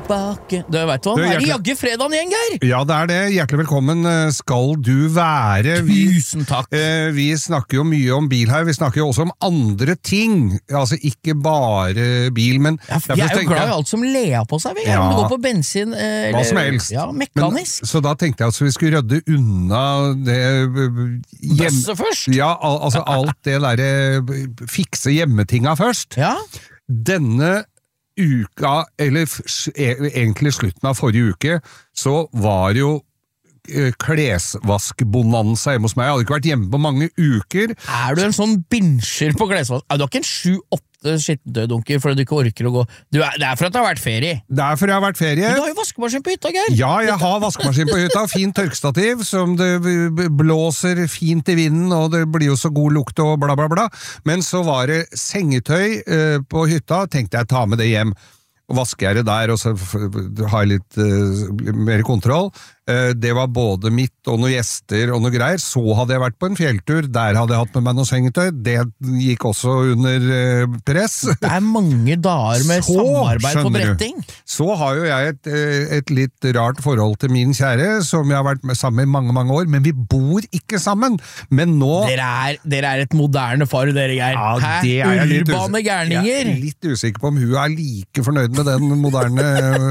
tilbake. Du vet hva, nå er det jagge fredagen igjen, Geir. Ja, det er det. Hjertelig velkommen skal du være. Tusen takk. Vi snakker jo mye om bil her, vi snakker jo også om andre ting. Altså ikke bare bil, men... Ja, jeg er jo glad i alt som ler på seg, vi. Om det går på bensin, hva som helst. Ja, mekanisk. Så da tenkte jeg at vi skulle rydde unna det... Bøsse først? Ja, altså alt det der fikse hjemmetinga først. Ja. Denne uka, eller egentlig slutten av forrige uke, så var jo klesvaskbonanza hjemme hos meg. Jeg hadde ikke vært hjemme på mange uker. Er du en sånn binsjer på klesvask? Du har ikke en 7-8 skittendøddunker fordi du ikke orker å gå? Det er for at det har vært ferie. Det er for jeg har vært ferie. Men du har jo vaskemaskin på hytta, Geir. Ja, jeg har vaskemaskin på hytta. Fint tørkestativ, som det blåser fint i vinden, og det blir jo så god lukt og bla bla bla. Men så var det sengetøy på hytta, tenkte jeg ta med det hjem. Og vasker jeg det der, og så har jeg litt mer kontroll. Det var både mitt og noen gjester og noe greier. Så hadde jeg vært på en fjelltur, der hadde jeg hatt med meg noe sengetøy. Det gikk også under press. Det er mange dager med samarbeid på bretting. Så har jo jeg et litt rart forhold til min kjære, som jeg har vært sammen med i mange, mange år, men vi bor ikke sammen. Men nå... Dere er et moderne par, dere, Geir. Ja, det er jeg litt urbane gærninger. Jeg er litt usikker på om hun er like fornøyd med den moderne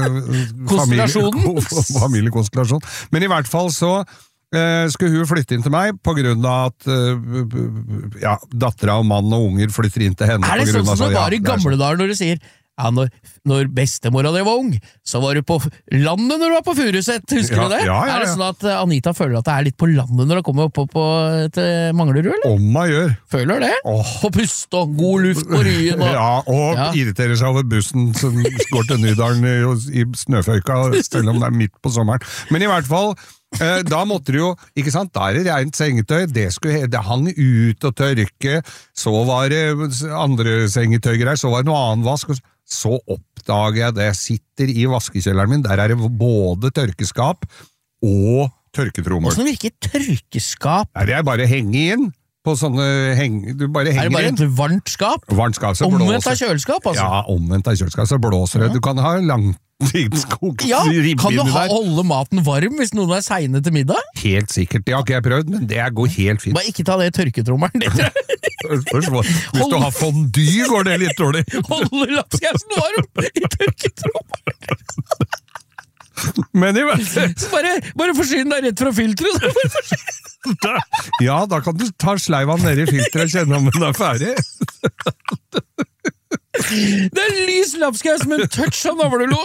familiekonstellasjonen. Men i hvert fall så skulle hun flytte inn til meg på grunn av at dattera og mann og unger flytter inn til henne. Er det sånn som det var i gamle dager når du sier når bestemora di var ung, så var du på landet når du var på Furuset, husker du det? Ja. Er det sånn at Anita føler at det er litt på landet når du kommer opp til Manglerud, eller? Om man gjør. Føler det? På pust og god luft på ryen. Irriterer seg over bussen som går til Nydalen i snøføyka, selv om det er midt på sommeren. Men i hvert fall, da måtte det jo, ikke sant, da er det rent sengetøy, det hang ut og tørke, så var det andre sengetøygreier, så var det noe annen vask, så oppdager jeg det, jeg sitter i vaskekjelleren min, der er det både tørkeskap og tørketrommel. Hvordan virker tørkeskap? Der jeg bare henger inn på sånne du bare henger inn. Er det bare et varmt skap? Varmt skap, så omvendt av kjøleskap, altså? Ja, omvendt av kjøleskap, så blåser det. Du kan ha langtidskokt ribbe kan du inni der. holde maten varm hvis noen er seine til middag? Helt sikkert, det har ikke jeg prøvd, men det går helt fint. Bare ikke ta det i tørketrommelen, det tror jeg. Hvis du har fondue, går det litt dårlig. Holde lapskausen varm i tørketrommelen. Men i hvert fall så bare forsyn deg rett fra filteret. Ja, da kan du ta sleiva ned i filteret og kjenne om den er ferdig. Det er lys lapskaus med en touch av navlelo.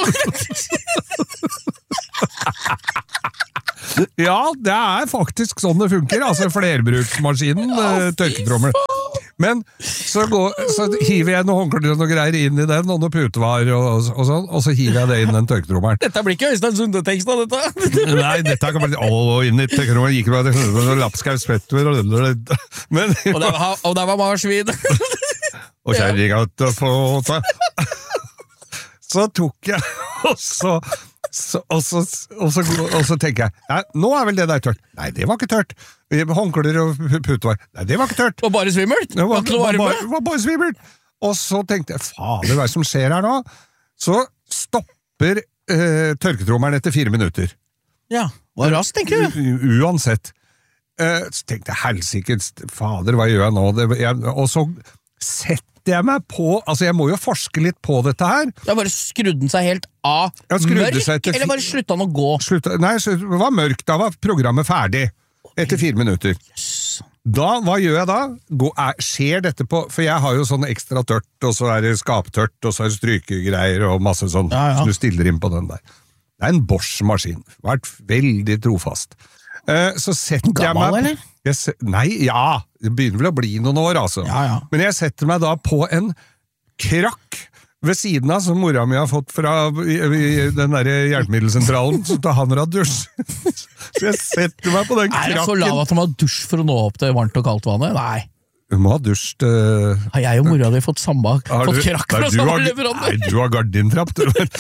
Ja, det er faktisk sånn det funker. Altså flerbruksmaskinen, tørketrommel. Men så hiver jeg noen håndklær og noe greier inn i den, og noe putevar og sånn, og så hiver jeg det inn i den tørketrommelen. Dette blir ikke Øystein Sunde-tekst av dette. Nei, dette kan bare inn i tørketrommelen, gikk det bare lapskaus, fettur og der var marsvin. Og kjærlighet å få ta. Så tok jeg, og så tenker jeg, nei, nå er vel det der tørt. Nei, det var ikke tørt. Håndklær og putevar. Nei, det var ikke tørt. Det var bare svimmelt? Det var bare svimmelt. Og så tenkte jeg, fader, hva er det som skjer her nå? Så stopper tørketrommelen etter 4 minutter. Ja, var raskt, tenker du? Uansett. Så tenkte jeg, helsike, fader, hva gjør jeg nå? Og så setter jeg meg på, altså jeg må jo forske litt på dette her. Ja, bare skrudde den seg helt av mørk, eller bare sluttet han å gå? Nei, det var mørk, da var programmet ferdig, etter 4 minutter. Yes. Da, hva gjør jeg da? Skjer dette på, for jeg har jo sånn ekstra tørt, og så er det skaptørt, og så er det strykegreier, og masse sånn, så du stiller inn på den der. Det er en Bosch-maskin, vært veldig trofast. Så setter jeg meg... eller? Nei, det begynner vel å bli noen år, altså. Ja. Men jeg setter meg da på en krakk ved siden av, som mora mi har fått fra den der hjelpemiddelsentralen, så tar han av dusj. Så jeg setter meg på den krakken. Er det så lav at de har dusj for å nå opp til varmt og kaldt vannet? Nei. Du må ha dusj Har jeg og mora di fått krakk fra samme leverandør? Nei, du har gardintrapp.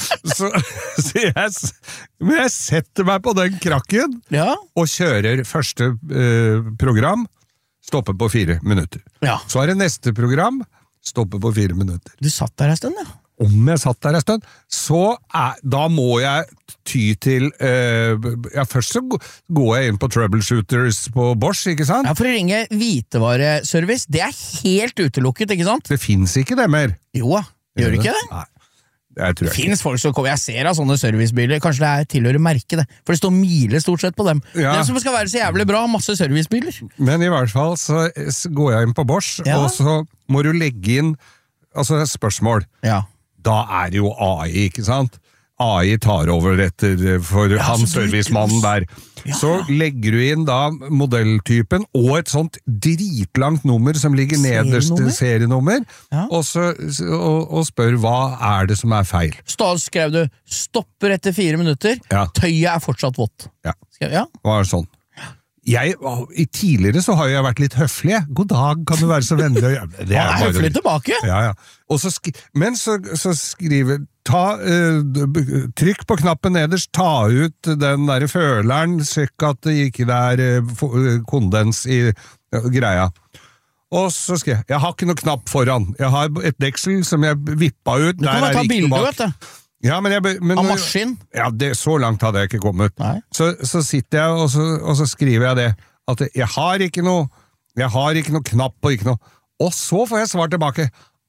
Men jeg setter meg på den krakken og kjører første program, stopper på 4 minutter. Så er det neste program, stopper på 4 minutter. Du satt der en stund, ja? om jeg satt der en stund, da må jeg ty til, først så går jeg inn på troubleshooters på Bosch, ikke sant? Ja, for å ringe hvitevareservice, det helt utelukket, ikke sant? Det finnes ikke det mer. Jo, gjør det ikke det? Nei. Det finnes folk som kommer, jeg ser av sånne servicebiler, kanskje det tilhører merket det, for det står Miele stort sett på dem. Ja. Det som skal være så jævlig bra, masse servicebiler. Men i hvert fall så går jeg inn på Bosch, og så må du legge inn spørsmål. Ja. Da det jo AI, ikke sant? AI tar over for han servicemannen der. Ja. Så legger du inn da modelltypen og et sånt dritlangt nummer som ligger nederst serienummer, og spør hva det som feil. Skrev du, stopper etter 4 minutter, tøyet fortsatt vått. Ja, hva sånn? Tidligere så har jeg vært litt høflig. God dag, kan du være så vennlig? Det høflig tilbake. Ja. Men så skriver trykk på knappen nederst, ta ut den der føleren, søk at det ikke kondens i greia. Og så skriver jeg har ikke noe knapp foran. Jeg har et deksel som jeg vippa ut. Du kan ta bilder, vet du. Ja, men av maskin? Ja, så langt hadde jeg ikke kommet. Så sitter jeg, og så skriver jeg det, at jeg har ikke noe knapp og ikke noe. Og så får jeg svar tilbake.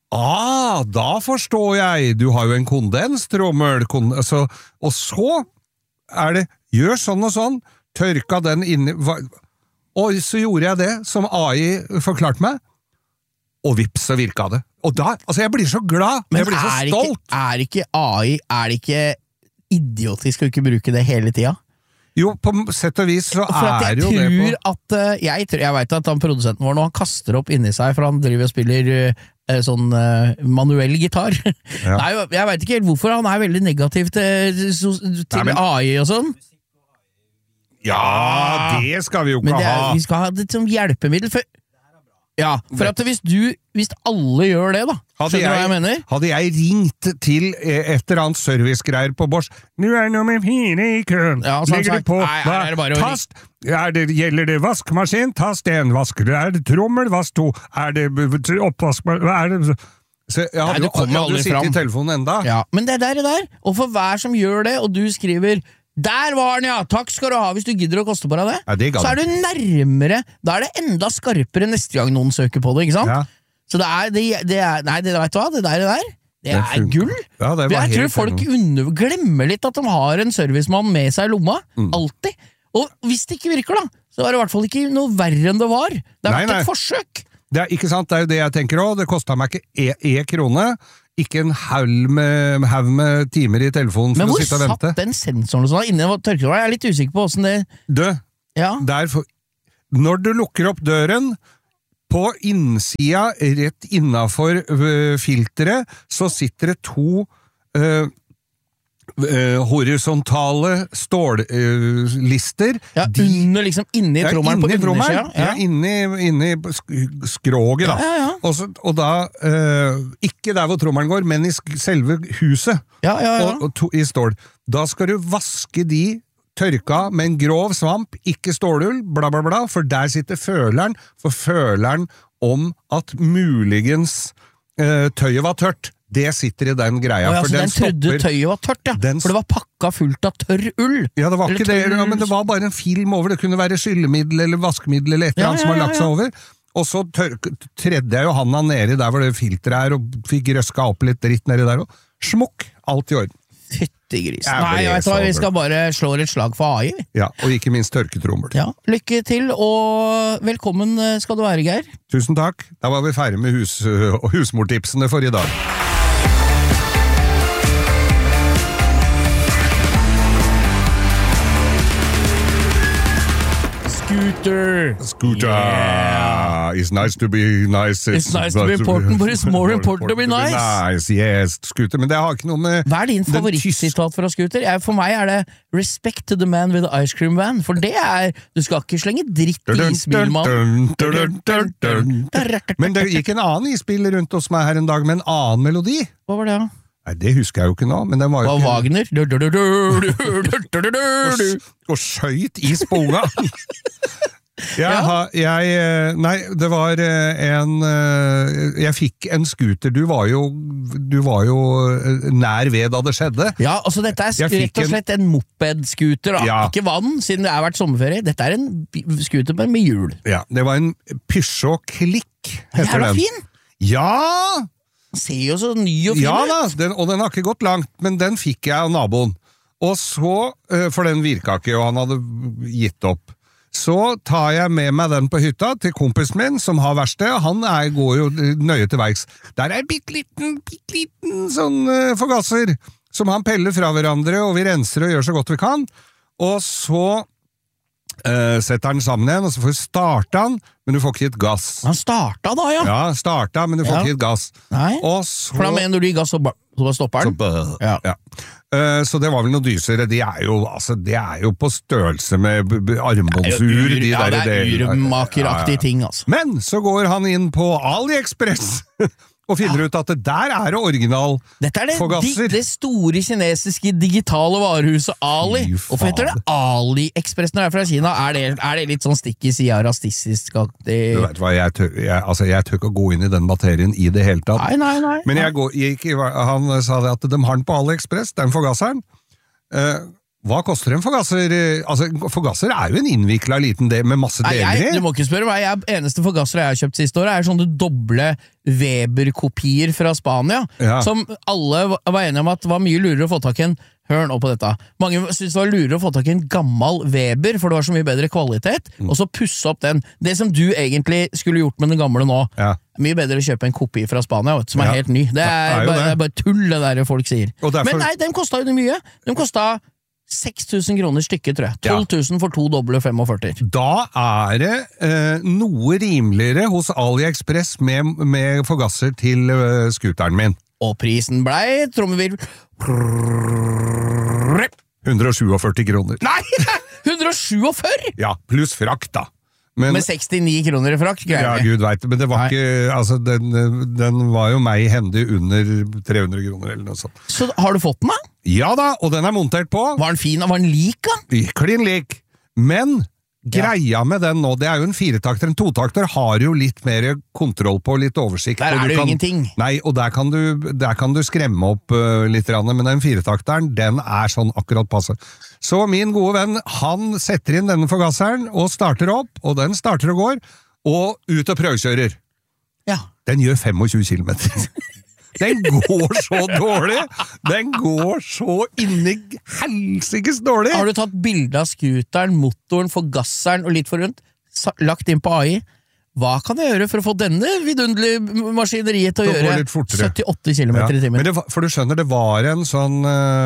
Da forstår jeg, du har jo en kondenstrommel, og så det, gjør sånn og sånn, tørka den inni, og så gjorde jeg det, som AI forklarte meg, og vips, så virka det. Og da, jeg blir så glad, jeg blir så stolt. Men ikke AI, det ikke idiotisk å ikke bruke det hele tida? Jo, på sett og vis så jo det på... Jeg vet at han produsenten vår nå, han kaster opp inni seg, for han driver og spiller sånn manuell gitar. Ja. Nei, jeg vet ikke helt hvorfor han veldig negativ til AI og sånn. Ja, det skal vi jo ikke ha. Vi skal ha det som hjelpemiddel, for at hvis alle gjør det da, skjønner du hva jeg mener? Hadde jeg ringt til et eller annet servicegreier på Bosch, nå nummer 4 i køen, legger du på, tast, gjelder det vaskmaskin, tast 1, vasker, det trommel, vask 2, det oppvask, det... Så jeg hadde jo sittet i telefonen enda. Ja, men det der, og for hver som gjør det, og du skriver der var den, ja! Takk skal du ha, hvis du gidder å koste på deg det. Ja, så du nærmere, da det enda skarpere neste gang noen søker på det, ikke sant? Ja. Så nei, vet du hva, det der gull. Ja, jeg tror folk glemmer litt at de har en servicemann med seg i lomma, alltid. Og hvis det ikke virker da, så det i hvert fall ikke noe verre enn det var. Det har vært et forsøk. Ikke sant, det jo det jeg tenker også, det kostet meg ikke krone, ikke en haug med timer i telefonen for å sitte og vente. Men hvor satt den sensoren sånn inni tørketrommelen? Jeg litt usikker på hvordan det... Når du lukker opp døren, på innsida, rett innenfor filteret, så sitter det 2 horisontale stållister. Liksom inni trommelen på undersida. Inni skroget da. Og da, ikke der hvor trommelen går, men i selve huset. Og i stål. Da skal du vaske de tørka med en grov svamp, ikke stålull, bla bla bla, for der sitter føleren, for føleren om at muligens tøyet var tørt. Det sitter i den greia. For den trodde tøyet var tørt, for det var pakka fullt av tørr ull. Ja, det var ikke det, men det var bare en film over. Det kunne være skyllemiddel eller vaskemiddel eller et eller annet som har lagt seg over. Og så tredde jeg jo handa nedi der hvor det filteret og fikk røska opp litt dritt nedi der, og smukk, alt i orden. Fyttegris. Nei, vet du hva, vi skal bare slå et slag for AI. Ja, og ikke minst tørketrommel. Ja, lykke til, og velkommen skal du være, Geir. Tusen takk. Da var vi ferdig med husmortipsene for i dag. Scooter. Yeah. It's nice to be nice. It's nice to be important, but it's more important to be nice. Yes, Scooter, men det har ikke noe med... Hva din favorittsitat fra Scooter? For meg det respect to the man with the ice cream van, for det du skal ikke slenge dritt i isbilmann. Men det gikk en annen isbil rundt hos meg her en dag med en annen melodi. Hva var det da? Nei, det husker jeg jo ikke nå, men den var jo ikke... Wagner? Og skjøyt i sponga. Nei, det var jeg fikk en scooter, du var jo nær ved da det skjedde. Ja, altså dette rett og slett en moped-scooter, ikke vann, siden det har vært sommerferie. Dette en scooter med hjul. Ja, det var en Peugeot Click, heter den. Fin! Ja! Den ser jo så ny og fin ut. Ja, og den har ikke gått langt, men den fikk jeg av naboen. Og så, for den virka ikke, og han hadde gitt opp. Så tar jeg med meg den på hytta til kompisen min, som har verksted, og han går jo nøye til verks. Der en bitteliten sånn forgasser, som han peller fra hverandre, og vi renser og gjør så godt vi kan. Og så setter den sammen igjen, og så får du starte den, men du får ikke gitt gass. Han starta da, ja? Ja, starta, men du får ikke gitt gass. Nei, for da mener du i gass, så stopper den? Ja. Så det var vel noe dysere. De er jo på størrelse med armbåndsur. Det er urmakeraktige ting, altså. Men så går han inn på AliExpress og finner ut at det der det original forgasser. Det store kinesiske digitale varehuset Ali. Hvorfor heter det AliExpress når det fra Kina? Er det litt sånn stikk i sida rasistisk? Du vet hva, jeg tør ikke å gå inn i den materien i det hele tatt. Nei. Men han sa det at de har den på AliExpress, den forgasseren. Hva koster en forgasser? Altså, forgasser jo en innviklet liten del med masse deler i. Du må ikke spørre meg, eneste forgasser jeg har kjøpt siste året sånne doble Weber-kopier fra Spania, som alle var enige om at var mye lurere å få tak i en. Hør nå på dette. Mange synes det var lurere å få tak i en gammel Weber, for det var så mye bedre kvalitet, og så pusse opp den. Det som du egentlig skulle gjort med den gamle nå, mye bedre å kjøpe en kopi fra Spania, som helt ny. Det bare tull det der folk sier. Men nei, den kostet jo mye. Den kostet 6.000 kroner stykket, tror jeg. 12.000 for 2 doble 45. Da det noe rimeligere hos AliExpress med forgasser til skuteren min. Og prisen blei, trommevirvel, 147 kroner. Nei! 147? Ja, pluss frakt da. Med 69 kroner i frakt, greier vi. Ja, Gud vet det, men det var ikke, altså, den var jo meg hendig under 300 kroner eller noe sånt. Så har du fått den da? Ja da, og den montert på. Var den fin, var den lik da? Klin lik, men greia med den nå, det jo en 4-takter, en 2-takter har jo litt mer kontroll på, litt oversikt. Der det jo ingenting. Nei, og der kan du skremme opp litt, men den 4-takteren, den sånn akkurat passe. Så min gode venn, han setter inn denne forgasseren, og starter opp, og den starter og går, og ut og prøvekjører. Ja. Den gjør 25 kilometer. Den går så dårlig! Den går så inni helsikes dårlig! Har du tatt bilde av skuteren, motoren, forgasseren og litt for rundt, lagt inn på AI? Hva kan jeg gjøre for å få denne vidunderlige maskineriet til å gjøre 78 kilometer i timen? Men for du skjønner, det var en sånn...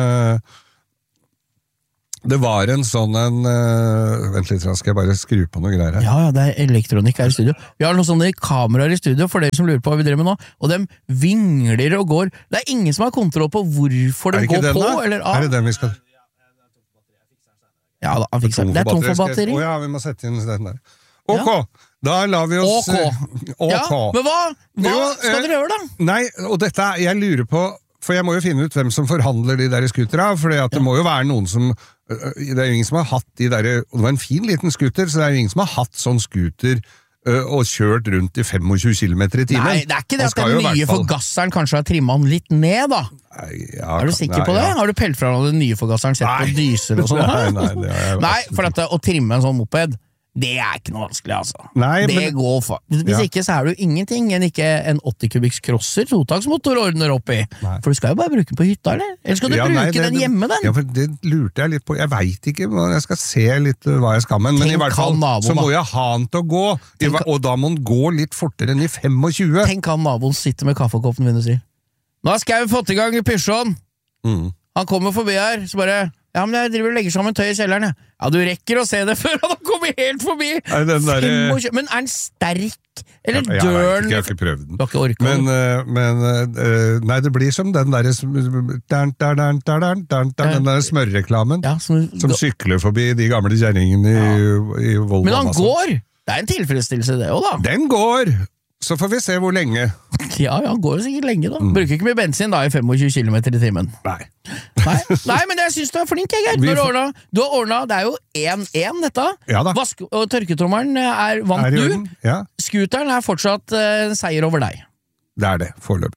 vent litt, skal jeg bare skru på noe greier her? Ja, det elektronikk her i studio. Vi har noen sånne kameraer i studio, for dere som lurer på hva vi driver med nå, og de vingler og går. Det ingen som har kontroll på hvorfor de går på, eller av. Det den vi skal... Ja, da, han fikser den. Det tom for batteri. Ja, vi må sette inn den der. Ok, da lar vi oss... Ja, men hva skal dere gjøre da? Nei, og dette, jeg lurer på, for jeg må jo finne ut hvem som forhandler de der skutere, for det må jo være noen som... Det jo ingen som har hatt de der, og det var en fin liten skuter, så det jo ingen som har hatt sånn skuter og kjørt rundt i 25 kilometer i timen. Nei, det ikke det at den nye forgasseren kanskje har trimmet den litt ned, da. Ja, du sikker på det? Ja. Har du pelt fra den nye forgasseren, sett på dyser og sånn? Nei, for å trimme en sånn moped, det ikke noe vanskelig, altså. Nei, det går for. Hvis ikke, så det jo ingenting enn ikke en 80 kubikks crosser, totaksmotor ordner opp i. Nei. For du skal jo bare bruke den på hytta, eller? Eller skal du bruke den hjemme, den? Ja, for det lurte jeg litt på. Jeg vet ikke, jeg skal se litt hva jeg skal med, men i hvert fall så må jeg ha den til å gå, og da må den gå litt fortere enn i 25. Tenk han naboen sitter med kaffekoppen min og sier, nå skal vi fått i gang i Peugeot. Han kommer forbi her, så bare... Ja, men jeg driver og legger sammen tøy i kjelleren, ja. Ja, du rekker å se det før han kommer helt forbi! Nei, men den sterk? Eller døren? Jeg har ikke prøvd den. Du har ikke orket men nei, det blir som den der den der smørreklamen som sykler forbi de gamle kjerringene i Volvo. Men han går! Det en tilfredsstillelse det også, da. Den går! Så får vi se hvor lenge. Ja, han går jo sikkert lenge da. Bruker ikke mye bensin da i 25 kilometer i timen. Nei. Nei, men jeg synes du er flink, Geir. Du har ordnet, det er jo 1-1 dette. Ja da. Og tørketrommeren vant du. Ja. Scooteren er fortsatt seier over deg. Det er det, foreløpig.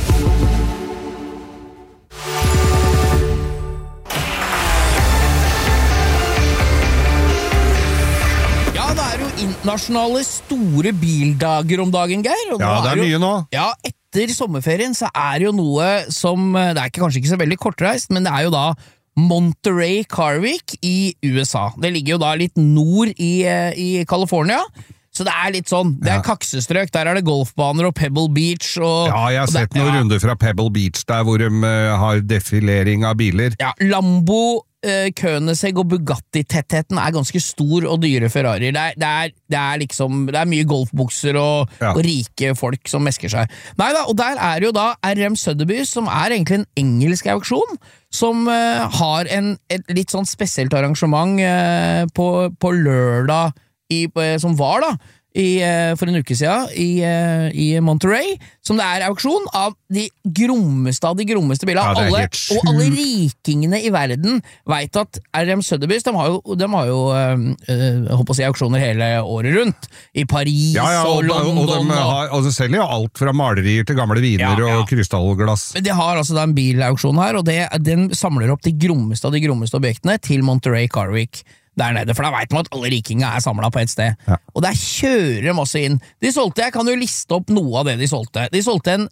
Internasjonale store bildager om dagen, Geir. Og ja, det er mye nå. Ja, etter sommerferien så er jo noe som, det er kanskje ikke så veldig kortreist, men det er jo da Monterey Car Week i USA. Det ligger jo da litt nord i California, så det er litt sånn, det er kaksestrøk, der er det golfbaner og Pebble Beach. Ja, jeg har sett noen runder fra Pebble Beach der hvor de har defilering av biler. Ja, Lambo, Koenigsegg og Bugatti-tettheten er ganske stor og dyre Ferrari. Det er mye golfbukser og rike folk som mesker seg. Neida, og der er jo da RM Sotheby's, som er egentlig en engelsk auksjon, som har et litt sånn spesielt arrangement på lørdag som var da for en uke siden i Monterey, som det er auksjon av de grommeste bilene. Og alle rikingene i verden vet at RM Sotheby's, de har jo håper å si auksjoner hele året rundt, i Paris og London. Og de selger jo alt fra malerier til gamle viner og krystallglass. De har altså da en bilauksjon her, og den samler opp de grommeste objektene til Monterey Car Week der nede, for da vet man at alle rikingene er samlet på et sted. Og der kjører masse inn. Jeg kan jo liste opp noe av det de solgte. De solgte en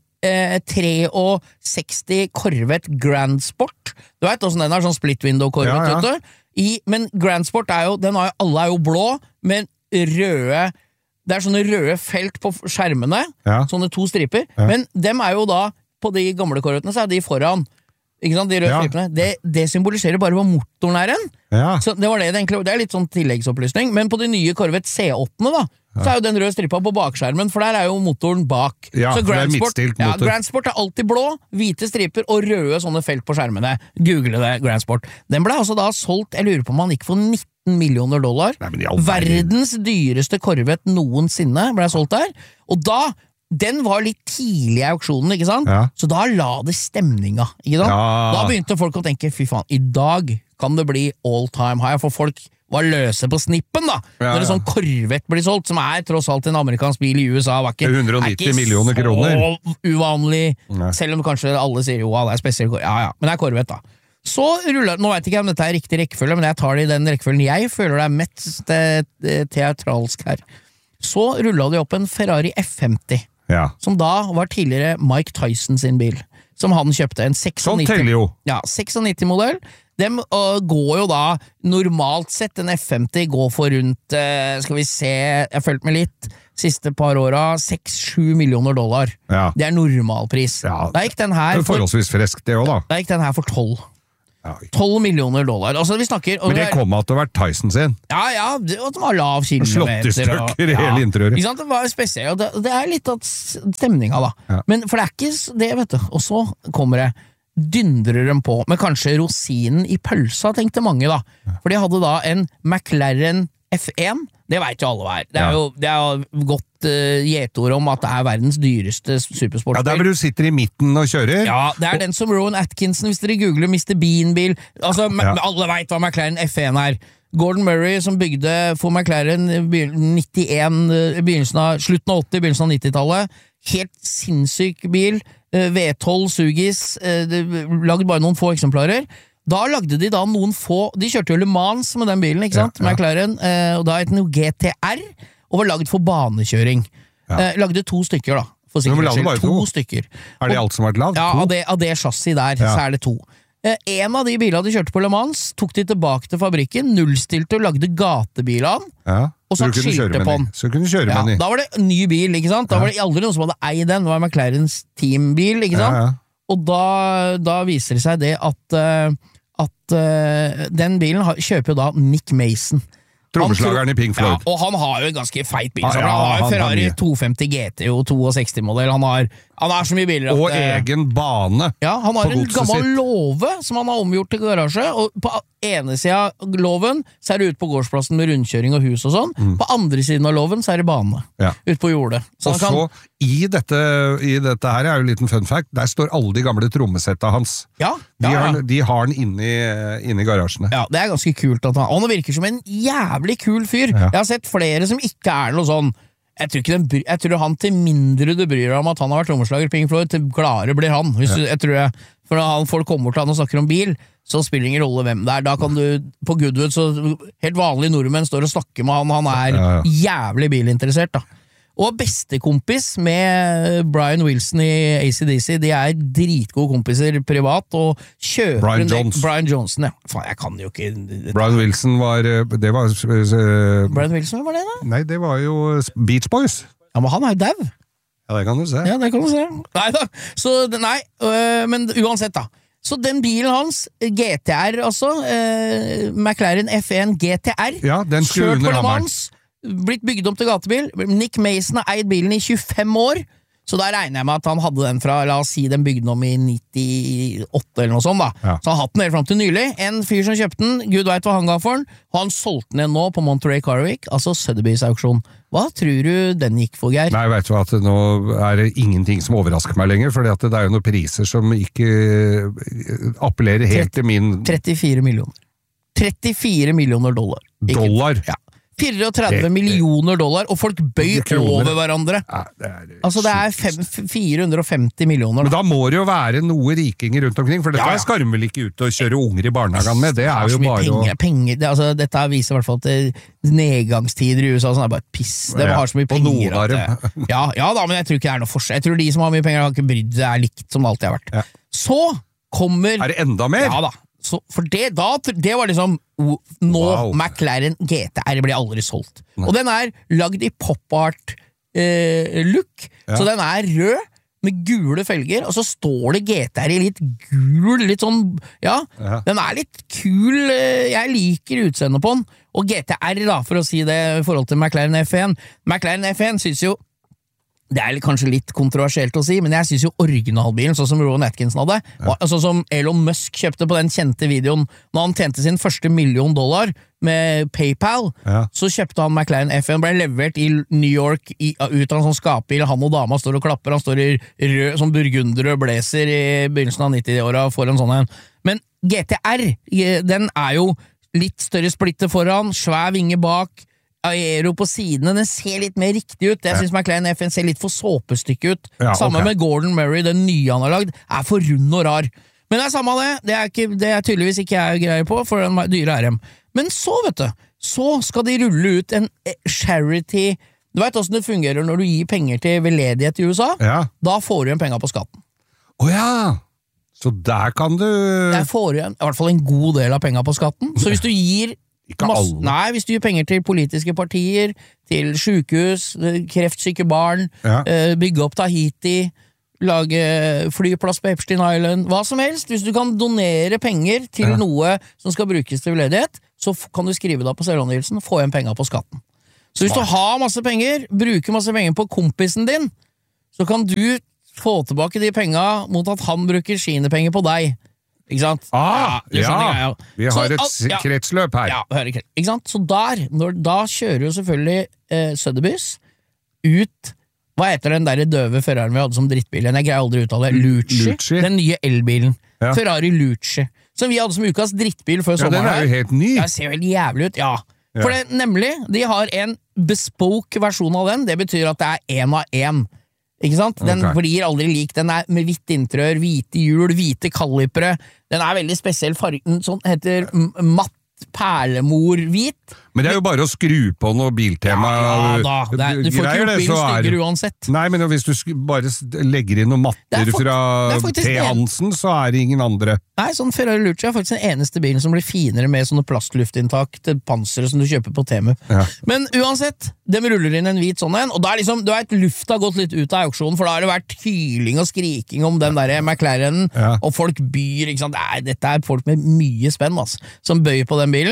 63 Corvette Grand Sport. Du vet hvordan den er, sånn split window Corvette, men Grand Sport alle er jo blå, men røde, det er sånne røde felt på skjermene, sånne 2 striper, men dem er jo da, på de gamle Corvettene, så er de foran. Ikke sant, de røde stripene. Det symboliserer bare hva motoren er en. Så det var det egentlig, det er litt sånn tilleggsopplysning, men på de nye Corvette C8-ene da, så er jo den røde stripa på bakskjermen, for der er jo motoren bak. Så Grand Sport er alltid blå, hvite striper og røde sånne felt på skjermene. Google det, Grand Sport. Den ble altså da solgt, jeg lurer på om han gikk for $19 millioner. Verdens dyreste Corvette noensinne ble solgt der, og den var litt tidlig i auksjonen, ikke sant? Så da la det stemninga, ikke sant? Da begynte folk å tenke, fy faen, i dag kan det bli all time high, for folk var løse på snippen da, når en sånn Corvette blir solgt, som er tross alt en amerikansk bil i USA, var ikke 190 millioner kroner. Så uvanlig, selv om kanskje alle sier jo, det er spesielt, men det er Corvette da. Så ruller, nå vet jeg ikke om dette er riktig rekkefølge, men jeg tar det i den rekkefølgen jeg føler det er mest teatralsk her. Så rullet de opp en Ferrari F50, som da var tidligere Mike Tyson sin bil, som han kjøpte, en 96 modell. Dem går jo da, normalt sett, en F50 går for rundt, skal vi se, jeg følte meg litt, siste par åra, $6-7 millioner. Det er normalpris. Da gikk den her for... Forholdsvis fresk det også da. Da gikk den her for 12 millioner dollar. Altså, vi snakker... Men det kom at det var Tyson sin. Ja, det var lav kilometer. Slått i stykker i hele interiøret. Ikke sant, det var spesielt, og det er litt av stemninga da. Men for det er ikke det, vet du. Og så kommer det, dyndrer dem på, med kanskje rosinen i pølsa, tenkte mange da. For de hadde da en McLaren F1, det vet jo alle hva er. Det er jo godt gjetord om at det er verdens dyreste supersportsbil. Der hvor du sitter i midten og kjører. Ja, det er den som Rowan Atkinson, hvis dere googler Mr. Bean-bil. Altså, alle vet hva McLaren F1 er. Gordon Murray, som bygde for McLaren 91, slutten av 80, begynnelsen av 90-tallet. Helt sinnssyk bil. V12 Sugis, lagde bare noen få eksemplarer. Da lagde de da noen få, de kjørte jo Le Mans med den bilen, ikke sant, McLaren, og da het den jo GTR, og var lagd for banekjøring. Lagde 2 stykker da, for sikkerhets skyld, 2 stykker. Er det alt som har vært lagd? Ja, av det chassis der, så er det 2. En av de bilene de kjørte på Le Mans, tok de tilbake til fabrikken, nullstilte og lagde gatebilene, og så skilte på den. Så kunne du kjøre med den. Da var det ny bil, ikke sant? Da var det aldri noen som hadde eid den, det var McLarens teambil, ikke sant? Og da viser det seg det at den bilen kjøper jo da Nick Mason. Trommeslageren i Pink Floyd. Ja, og han har jo en ganske feit bil. Ja, han har jo han Ferrari har 250 GT og 62-modell. Han har så mye biler at Og egen bane. Ja, han har på en godset gammel sitt. låve som han har omgjort til garasje, og på ene siden av låven så er det ut på gårdsplassen med rundkjøring og hus og sånn. På andre siden av låven så er det bane. Ja. Ut på jordet. Så Og så, i dette her er jo en liten fun fact, der står alle de gamle trommesetta hans. De har den inni garasjene. Ja, det er ganske kult at han virker som en jævlig kul fyr. Ja. Jeg har sett flere som ikke er noe sånn. Jeg tror han til mindre du bryr deg om at han har vært trommeslager Pink Floyd, til gladere blir han. For når folk kommer til han og snakker om bil, så spiller det ingen rolle hvem det er. Da kan du, på Goodwood, så helt vanlige nordmenn står og snakker med han er jævlig bilinteressert da. Og bestekompis med Brian Wilson i AC/DC, de er dritgode kompiser privat, og kjøper Brian Johnson, ja. Faen, jeg kan jo ikke... Brian Wilson var... Brian Wilson, var det da? Nei, det var jo Beach Boys. Ja, men han er jo dau. Ja, det kan du se. Ja, det kan du se. Nei da, men uansett da. Så den bilen hans, GTR altså, McLaren F1 GTR, ja, den kjørt på Le Mans, blitt bygd om til gatebil. Nick Mason har eid bilen i 25 år, så da regner jeg med at han hadde den fra, la oss si, den bygde om i 98 eller noe sånt da. Ja. Så han har hatt den helt frem til nylig. En fyr som kjøpte den, Gud vet hva han ga for den, og han solgte den igjen nå på Monterey Car Week, altså Sotheby's auksjon. Hva tror du den gikk for, Geir? Nei, vet du at nå er det ingenting som overrasker meg lenger, for det er jo noen priser som ikke appellerer helt til min... 34 millioner. 34 millioner dollar. Dollar? Ja. 34 millioner dollar, og folk bøy over hverandre. Ja, altså det er 450 millioner. Men da må det jo være noe rikinger rundt omkring, for dette skal de vel ikke ut og kjøre unger i barnehagen med, det er jo bare penger, dette viser i hvert fall at nedgangstider i USA, sånn er bare et piss, det har så mye penger at, ja da, men jeg tror ikke det er noe forskjell, jeg tror de som har mye penger har ikke brydd, det er likt som det alltid har vært. Så kommer... Er det enda mer? Ja da. Så for det var liksom McLaren GTR ble aldri solgt. Og den er lagd i pop-art look, så den er rød med gule felger, og så står det GTR i litt gul, litt sånn, den er litt kul, jeg liker utseendet på den, og GTR da, for å si det i forhold til McLaren F1 synes jo det er kanskje litt kontroversielt å si, men jeg synes jo originalbilen, sånn som Rowan Atkinson hadde, sånn som Elon Musk kjøpte på den kjente videoen, når han tjente sin første $1 million med PayPal, så kjøpte han McLaren F1, ble levert i New York ut av en sånn skapbil, han og dama står og klapper, han står i rød, sånn burgunderrød blazer i begynnelsen av 90-åra for en sånn en. Men GTR, den er jo litt større splitter foran, svær vinge bak, aero på sidene, den ser litt mer riktig ut. Jeg synes McLaren F1 ser litt for såpestykke ut. Samme med Gordon Murray, den nye han har lagd, er for rund og rar. Men det er samme det er tydeligvis ikke jeg greier på, for den dyre RM. Men så, vet du, så skal de rulle ut en charity. Du vet hvordan det fungerer når du gir penger til veldedighet i USA? Da får du igjen penger på skatten. Så der kan du... Der får du igjen, i hvert fall en god del av penger på skatten. Så hvis du gir hvis du gir penger til politiske partier, til sykehus, kreftsyke barn, bygge opp Tahiti, lage flyplass på Epstein Island, hva som helst, hvis du kan donere penger til noe som skal brukes til veldedighet, så kan du skrive deg på selvangivelsen og få igjen penger på skatten. Så hvis du har masse penger, bruker masse penger på kompisen din, så kan du få tilbake de pengene mot at han bruker sine penger på deg. Ikke sant? Vi har et kretsløp her. Ikke sant? Så da kjører jo selvfølgelig Sotheby's ut, hva heter den der døve Ferrari vi hadde som drittbilen? Jeg greier aldri å uttale Lucci. Den nye elbilen. Ferrari Lucci. Som vi hadde som ukas drittbil før sommeren. Den er jo helt ny. Den ser veldig jævlig ut, For det, nemlig, de har en bespoke versjon av den, det betyr at det er 1 av 1. Ikke sant? Den blir aldri lik, den er med hvitt interiør, hvite hjul, hvite kalipere, den er veldig spesiell fargen, sånn heter matt perlemor-hvit. Men det er jo bare å skru på noe Biltema. Du får ikke gjort bilen styggere uansett. Nei, men hvis du bare legger inn noen matter fra T. Hansen, så er det ingen andre. Nei, sånn Ferrari Lucci er faktisk den eneste bilen som blir finere med sånne plastluftinntak til panseret som du kjøper på Temu. Men uansett, de ruller inn en hvit sånn en, og da er liksom, du vet, lufta gått litt ut av auksjonen, for da har det vært hyling og skriking om den der McLaren, og folk byr, ikke sant? Dette er folk med mye spenn, som bøyer på den bilen.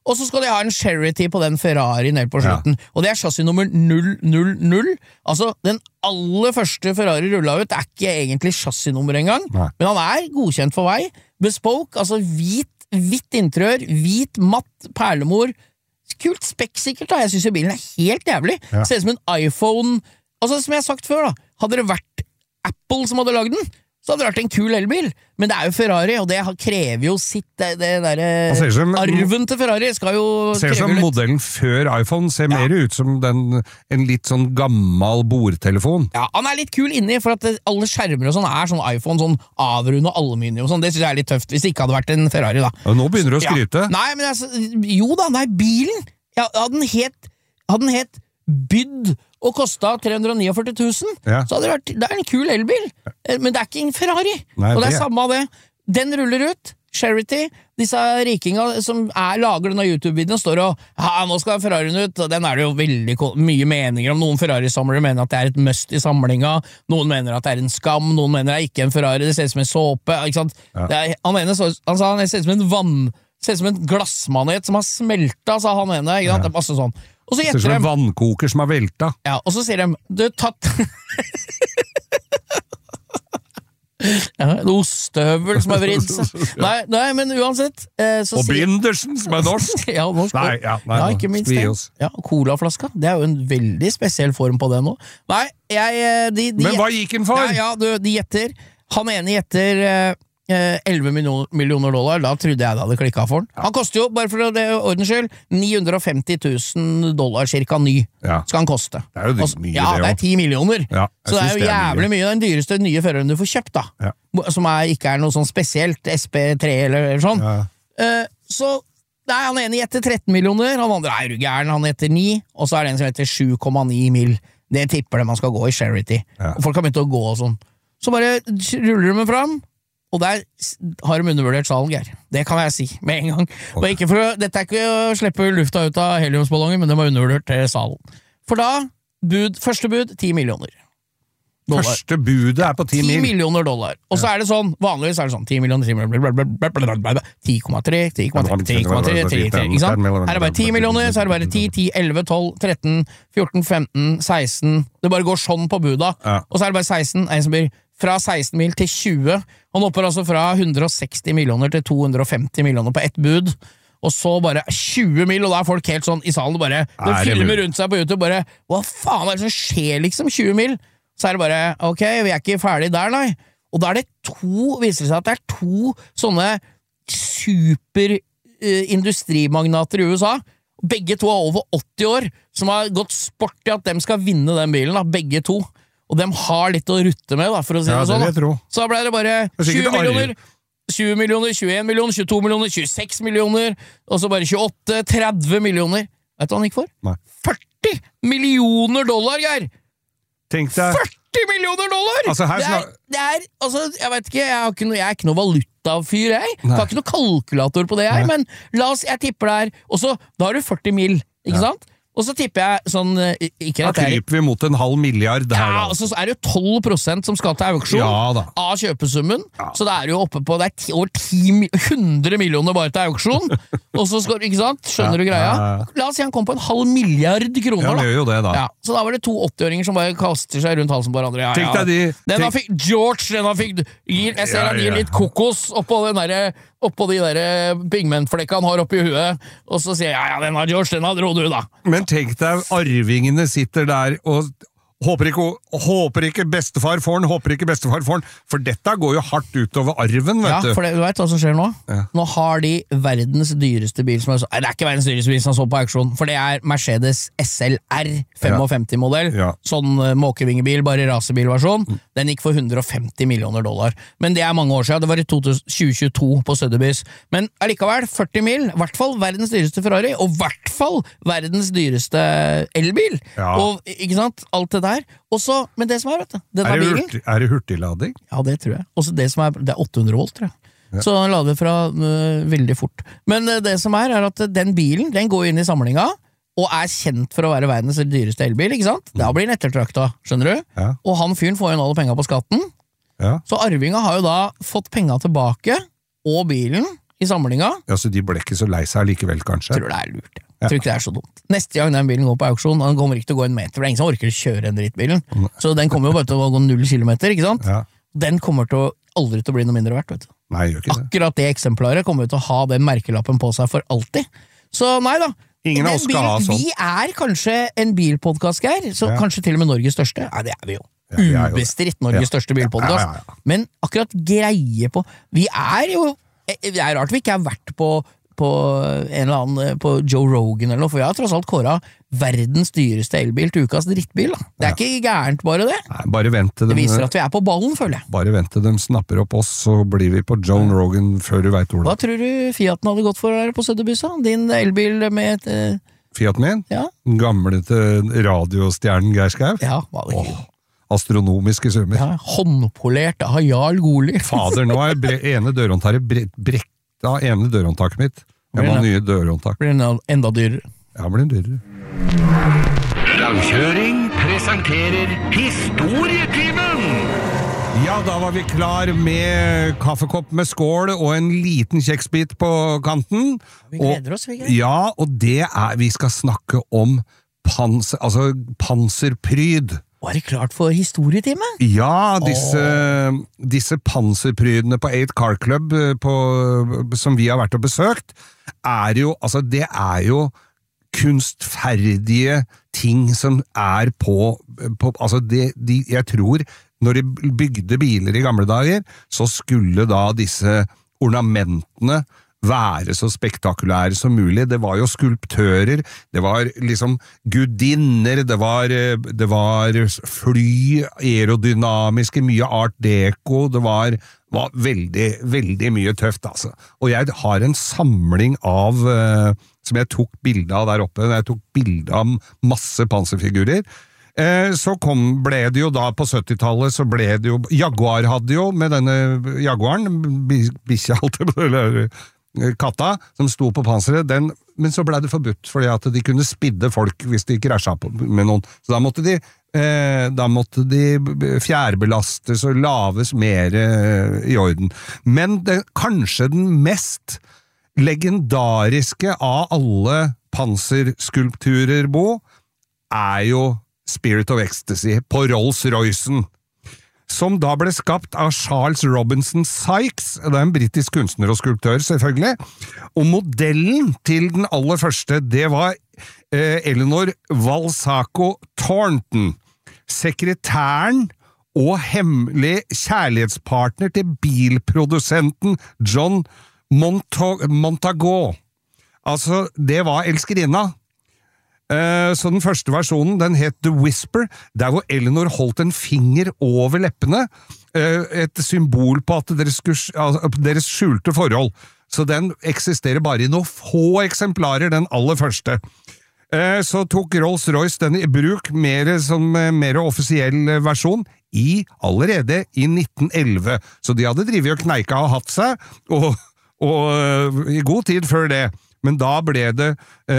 Og så skal de ha en charity på den Ferrari ned på slutten, og det chassis nummer 000, altså den aller første Ferrari rullet ut, det ikke egentlig chassisnummer engang, men han godkjent for vei, bespoke, altså hvitt interiør, hvit matt perlemor, kult spekksikkert da, jeg synes jo bilen helt jævlig, ser ut som en iPhone, altså som jeg har sagt før da, hadde det vært Apple som hadde laget den, så hadde det vært en kul elbil, men det jo Ferrari, og det krever jo sitt, det der arven til Ferrari skal jo ser som litt. Modellen før iPhone ser mer ut som en litt sånn gammel bordtelefon. Ja, han litt kul inni, for at alle skjermer og sånn sånn iPhone, sånn avrund og aluminium og sånn, det synes jeg litt tøft, hvis det ikke hadde vært en Ferrari da. Og nå begynner du å skryte. Ja. Nei, men altså, jo da, bilen, hadde den het bydd og kostet 349 000, så hadde det vært, det en kul elbil, men det ikke en Ferrari, og det samme av det. Den ruller ut, Charity, disse rikinga som lager denne YouTube-videoen, står og, nå skal Ferrarien ut, og den det jo veldig mye meninger om. Noen Ferrari-samlere mener at det et must i samlinga, noen mener at det en skam, noen mener det ikke en Ferrari, det ser ut som en såpe, ikke sant? Han sa han ser ut som en glassmanet som har smeltet, sa han ene, ikke sant? Det masse sånn. Og så ser ut som en vannkoker som har velta. Ja, og så sier de, du tatt en ostehøvel som har vridd seg. Nei, men uansett og Bindersen som norsk. Ja, norsk. Nei, ikke minst det. Ja, colaflaska, det jo en veldig spesiell form på det nå. Nei, men hva gikk den for? Ja, de gjetter. Han ene gjetter 11 millioner dollar, da trodde jeg det hadde klikket for den. Han koster jo, bare for det ordens skyld, 950 000 dollar cirka ny, skal han koste. Det jo mye, ja, det 10 millioner. Ja, så det jo jævlig mye. Den dyreste nye Ferrarien du får kjøpt da, som ikke noe sånn spesielt, SP3 eller sånn. Så han ene gjetter 13 millioner, han andre jo gæren, han gjetter 9, og så det en som heter 7,9 mil. Det tipper det man skal gå i Charity. Og folk har begynt å gå og sånn. Så bare ruller de fram, og der har de undervurdert salg her. Det kan jeg si med en gang. Og dette ikke å slippe lufta ut av heliumsballongen, men de har undervurdert salen. For da, første bud, 10 millioner dollar. Første budet på 10 10 millioner dollar. Og så det sånn, vanligvis det sånn, 10 millioner, 10,3, 10,3, ikke sant? Her bare 10 millioner, så det bare 10, 10, 11, 12, 13, 14, 15, 16. Det bare går sånn på buda. Og så det bare 16, en som blir fra 16 mil til 20, han hopper altså fra 160 millioner til 250 millioner på ett bud, og så bare 20 mil, og da folk helt sånn i salen, bare, de filmer rundt seg på YouTube, bare, hva faen det som skjer liksom, 20 mil? Så det bare, ok, vi ikke ferdig der, nei. Og da det viser det seg at det to sånne super industrimagnater i USA, begge to over 80 år, som har gått sport i at de skal vinne den bilen, da, begge to. Og de har litt å rutte med, da, for å si det sånn. Så da ble det bare 20 millioner, 20 millioner, 21 millioner, 22 millioner, 26 millioner, og så bare 28, 30 millioner. Vet du hva han gikk for? Nei. 40 millioner dollar, Geir! Tenk deg 40 millioner dollar! Altså, altså, jeg vet ikke, jeg ikke noe valutafyr, jeg. Jeg har ikke noe kalkulator på det, men jeg tipper det og så, da har du 40 mil, ikke sant? Og så tipper jeg sånn da kryper vi mot 500 milliard her, ja, og så det jo 12% som skal til auksjon av kjøpesummen, så det jo oppe på over 100 millioner bare til auksjon, og så skal, ikke sant, skjønner du greia? La oss si han kom på 500 milliard kroner, han gjør jo det da. Så da var det 2 80-åringer som bare kaster seg rundt halsen på hverandre. Tenk deg den fikk George, jeg ser han gir litt kokos oppå de der pigmentflekkene han har oppi huet, og så sier jeg, den har George, den har dro du da. Men tenk deg, arvingene sitter der og håper ikke bestefar får den, for dette går jo hardt utover arven, vet du. Ja, for du vet hva som skjer nå? Nå har de verdens dyreste bil som det ikke verdens dyreste bil som så på auksjon, for det Mercedes SLR 55-modell, sånn måkevingebil, bare rasebilversjon, den gikk for 150 millioner dollar. Men det mange år siden, det var i 2022 på Sotheby's. Men allikevel, 40 mil, i hvert fall verdens dyreste Ferrari, og i hvert fall verdens dyreste elbil. Og, ikke sant, alt det der. Også, men det som vet du, det hurtiglading? Ja, det tror jeg. Også det som det 800 volt, tror jeg. Så den lader fra veldig fort. Men det som at den bilen, den går inn i samlinga, og kjent for å være verdens dyreste elbil, ikke sant? Da blir den ettertrakta, skjønner du? Og han fyren får jo alle penger på skatten, så arvinga har jo da fått penger tilbake, og bilen, i samlinga. Ja, så de ble ikke så lei seg likevel, kanskje? Tror det lurt, Tror ikke det så dumt. Neste gang den bilen går på auksjon, den kommer ikke til å gå en meter, det ingen som orker å kjøre den drittbilen. Så den kommer jo bare til å gå 0 kilometer, ikke sant? Ja. Den kommer til å aldri til å bli noe mindre verdt, vet du. Nei, gjør ikke det. Akkurat det eksemplaret kommer til å ha den merkelappen på seg for alltid. Så nei da. Ingen av oss skal ha sånn. Vi kanskje en bilpodcast, Geir, så kanskje til og med Norges største. Ja, det vi jo. Ubestridt Norges største bilpodcast. Men akkurat greie på vi jo, det rart vi ikke har vært på en eller annen, på Joe Rogan eller noe, for jeg har tross alt kåret verdens dyreste elbil til ukas drittbil. Da. Det ikke gærent bare det. Nei, bare vent til det viser at vi på ballen, føler jeg. Bare vent til de snapper opp oss, så blir vi på Joe Rogan før du vet ordet. Hva tror du Fiaten hadde gått for der på Sødderbyssa? Din elbil med et... Fiaten min? Ja. Gamle til radiostjernen Geir Skau? Ja, hva det ikke? Astronomiske summer. Ja, håndpolert av Jarl Goli. Fader, nå ene dørhåndtaket brekta ene dørhåndtaket mitt. Jeg må ha nye dørhåndtak. Blir den enda dyrere? Ja, blir den dyrere. Langkjøring presenterer Historietimen! Ja, da var vi klar med kaffekopp med skål og en liten kjeksbit på kanten. Vi gleder oss, Vigga. Ja, og det vi skal snakke om panserpryd. Var det klart for historietime? Ja, disse panserprydene på 8 Car Club som vi har vært og besøkt, det jo kunstferdige ting som på jeg tror når de bygde biler i gamle dager, så skulle da disse ornamentene være så spektakulære som mulig. Det var jo skulptører, det var liksom gudinner, det var fly, aerodynamiske, mye art deco, det var veldig, veldig mye tøft, altså. Og jeg har en samling av, som jeg tok bilde av der oppe, jeg tok bilde av masse panserfigurer. Så ble det jo da på 70-tallet, så ble det jo, Jaguar hadde jo, med denne Jaguaren, bikkja alltid, katta som sto på panseret, men så ble det forbudt, fordi at de kunne spidde folk hvis de krasjet med noen, så da måtte de fjærbelastes og laves mer i orden. Men kanskje den mest legendariske av alle panserskulpturer, Bo, jo Spirit of Ecstasy på Rolls-Roycen, som da ble skapt av Charles Robinson Sykes, det en britisk kunstner og skulptør selvfølgelig, og modellen til den aller første, det var Eleanor Valsaco Thornton, sekretæren og hemmelig kjærlighetspartner til bilprodusenten John Montagu. Altså, det var elskerinna. Så den første versjonen, den het The Whisper, der hvor Eleanor holdt en finger over leppene, et symbol på at deres skjulte forhold. Så den eksisterer bare i noen få eksemplarer, den aller første. Så tok Rolls-Royce den i bruk som mer offisiell versjon allerede i 1911. Så de hadde drivet og kneika og hatt seg, og i god tid før det. Men da ble det...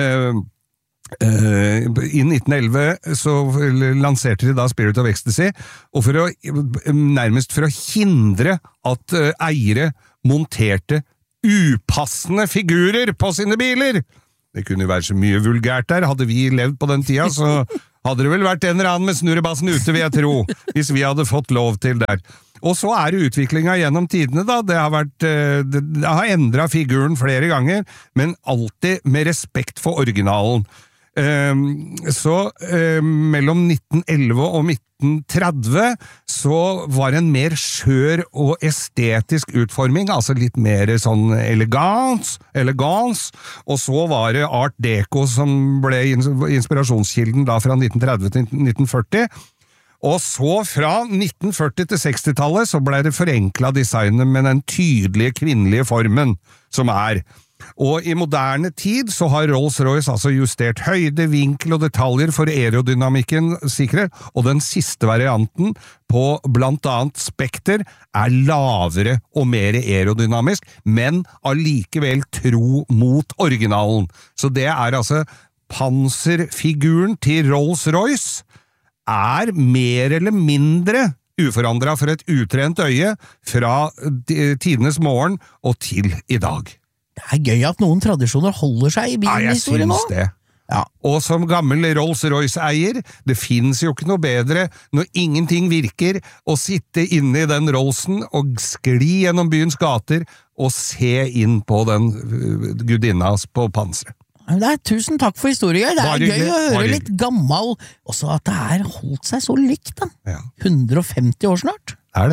I 1911 så lanserte de da Spirit of Ecstasy, og nærmest for å hindre at eiere monterte upassende figurer på sine biler. Det kunne jo være så mye vulgært der. Hadde vi levd på den tida, så hadde det vel vært en eller annen med snurrebassen ute, vil jeg tro, hvis vi hadde fått lov til der. Og så det utviklinga gjennom tidene da, det har endret figuren flere ganger, men alltid med respekt for originalen. Så mellom 1911 og 1930 så var en mer skjør og estetisk utforming, altså litt mer sånn elegans, og så var det Art Deco som ble inspirasjonskilden da fra 1930 til 1940, og så fra 1940 til 60-tallet så ble det forenklet designet med den tydelige kvinnelige formen som Og i moderne tid så har Rolls-Royce altså justert høyde, vinkel og detaljer for aerodynamikken sikre, og den siste varianten på blant annet Spectre lavere og mer aerodynamisk, men allikevel tro mot originalen. Så det altså panserfiguren til Rolls-Royce mer eller mindre uforandret for et utrent øye fra tidenes morgen og til i dag. Det gøy at noen tradisjoner holder seg i bilhistorien nå. Jeg synes det. Ja. Og som gammel Rolls-Royce-eier, det finnes jo ikke noe bedre når ingenting virker, å sitte inne i den Rollsen og skli gjennom byens gater og se inn på den gudinna på panseret. Tusen takk for historien. Det gøy å høre litt gammel, også at det holdt seg så likt da. 150 år snart. Det.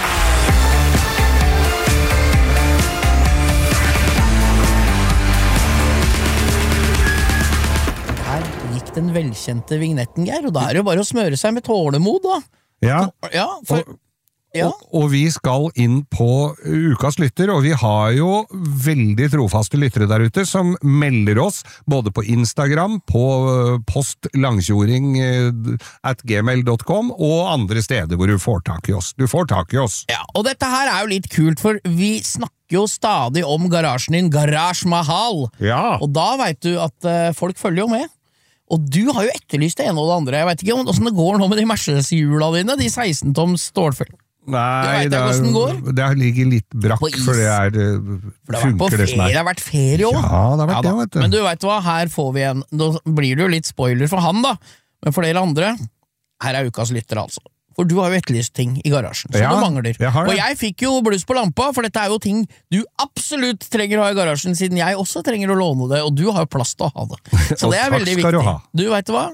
Den velkjente vignetten, Geir, og da det jo bare å smøre seg med tålemod, da. Og vi skal inn på ukas lytter, og vi har jo veldig trofaste lyttere der ute som melder oss, både på Instagram, på postlangkjoring@gmail.com og andre steder hvor du får tak i oss. Du får tak i oss. Ja, og dette her jo litt kult, for vi snakker jo stadig om garasjen din, Garage Mahal. Ja. Og da vet du at folk følger jo med. Og du har jo etterlyst det ene og det andre. Jeg vet ikke hvordan det går nå med de Mercedes-hjula dine, de 16-toms stålfelt. Nei, det ligger litt brakk, for det funker det som Det har vært ferie også. Ja, det har vært det, vet du. Men du vet hva, her får vi en, nå blir det jo litt spoiler for han da, men for dere andre, her ukas lytter altså. For du har jo etterlyst ting i garasjen, så du mangler. Og jeg fikk jo bluss på lampa, for dette jo ting du absolutt trenger å ha i garasjen, siden jeg også trenger å låne det, og du har jo plass til å ha det. Så det veldig viktig. Du vet hva?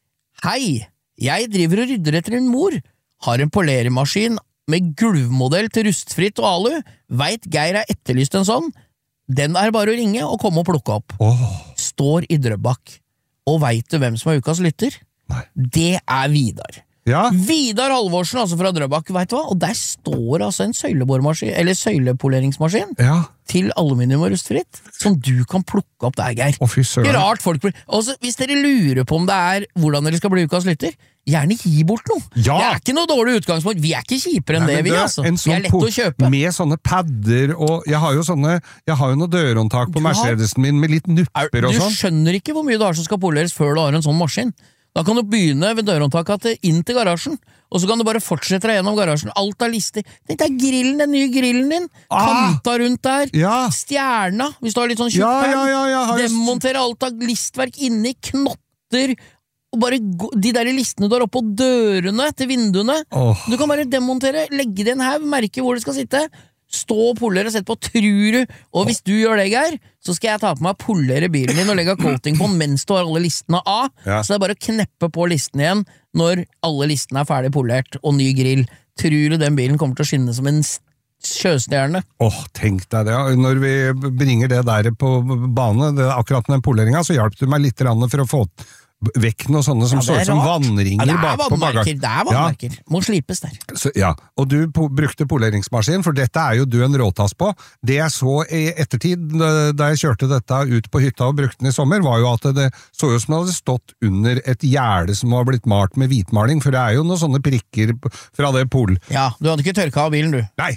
Hei, jeg driver og rydder etter en mor, har en poleremaskin med gulvmodell til rustfritt og alu, vet Geir har etterlyst en sånn, den bare å ringe og komme og plukke opp. Står i Drøbak. Og vet du hvem som ukas lytter? Nei. Det Vidar. Ja. Vidar Halvorsen, altså fra Drøbak, vet du hva? Og der står altså en søylebormaskin, eller søylepoleringsmaskin, til aluminium og rustfritt, som du kan plukke opp der, Geir. Ikke rart folk blir... Også, hvis dere lurer på om det hvordan dere skal bli ukas lytter, gjerne gi bort noe. Ja. Det ikke noe dårlig utgangspunkt. Vi ikke kjipere enn det, vi, altså. Vi lett å kjøpe. Med sånne padder, og jeg har jo noe dørhåndtak på Mercedesen min med litt nupper og sånn. Du skjønner ikke hvor mye du har som skal poleres før du har en sånn maskin. Da kan du begynne ved dørhåndtaket inn til garasjen, og så kan du bare fortsette deg gjennom garasjen. Alt lister. Dette grillen, den nye grillen din. Kanta rundt der. Stjerna, hvis du har litt sånn tjukt demontere alt av listverk inni, knotter, og bare de der listene du har oppe på dørene til vinduene. Du kan bare demontere, legge det i en haug, merke hvor det skal sitte, stå og polere og sette på, tror du. Og hvis du gjør det, Geir, så skal jeg ta på meg å polere bilen din og legge coating på den mens du har alle listene av. Så det bare å kneppe på listene igjen når alle listene ferdig polert og ny grill. Tror du den bilen kommer til å skinne som en sjøstjerne? Tenk deg det. Når vi bringer det der på bane, akkurat med den poleringen, så hjalp du meg litt for å få vekk noe sånne som så ut som vannringer bak på bagasjen. Det vannmerker. Må slipes der. Og du brukte poleringsmaskin, for dette jo du en råtass på. Det jeg så i ettertid, da jeg kjørte dette ut på hytta og brukte den i sommer, var jo at det så ut som det hadde stått under et gjerde som var blitt malt med hvitmaling, for det jo noen sånne prikker fra det Ja, du hadde ikke tørka av bilen, du. Nei,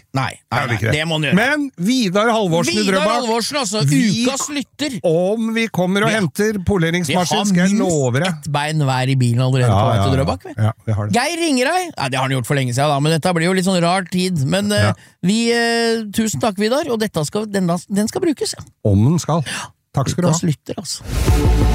det må du gjøre. Men Vidar Halvorsen i Drøbak. Vidar Halvorsen, altså, ukas lytter. Om vi kommer og henter poleringsmaskin, skal jeg love ett bein hver i bilen allerede på vei til Drøbak. Geir ringer deg. Det har han gjort for lenge siden, men dette blir jo litt sånn rar tid. Men tusen takk, Vidar, og den skal brukes. Om den skal. Takk skal du ha. Ukas lytter, altså.